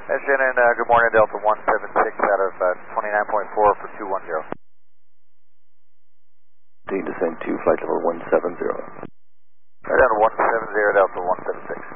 Shannon, good morning, Delta 176 out of 29.4 for 210. Descend to flight level 170. Right down to 170, Delta 176.